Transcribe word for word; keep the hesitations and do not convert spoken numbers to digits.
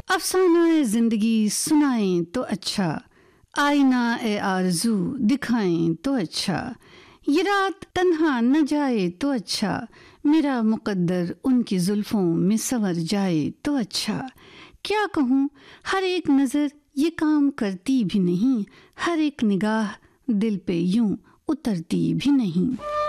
अफसाना ए ज़िंदगी सुनाएं तो अच्छा, आईना ए आरज़ू दिखाएं तो अच्छा, ये रात तन्हा न जाए तो अच्छा, मेरा मुक़द्दर उनकी जुल्फ़ों में संवर जाए तो अच्छा। क्या कहूँ, हर एक नज़र ये काम करती भी नहीं, हर एक निगाह दिल पे यूं उतरती भी नहीं।